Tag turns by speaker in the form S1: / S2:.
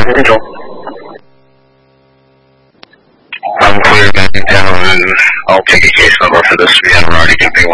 S1: Control.
S2: I'm clear, man. I'll take a case number for this. We have already given